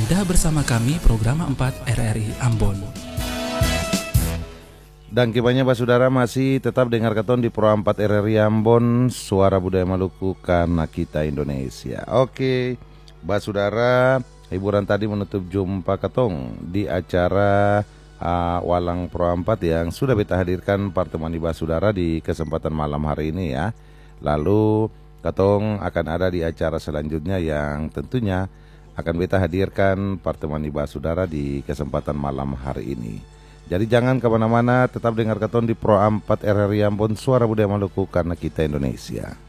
Dah bersama kami program 4 RRI Ambon. Dan kibanya Basudara masih tetap dengar keton di Pro 4 RRI Ambon, Suara Budaya Maluku karena kita Indonesia. Oke, Basudara, hiburan tadi menutup jumpa ketong di acara Walang Pro 4 yang sudah kita hadirkan pertemuan di Basudara di kesempatan malam hari ini ya. Lalu ketong akan ada di acara selanjutnya yang tentunya akan kita hadirkan pertemuan di Basudara di kesempatan malam hari ini. Jadi jangan kemana-mana, tetap dengar keton di Pro 4 RRI Ambon, Suara Budaya Maluku karena kita Indonesia.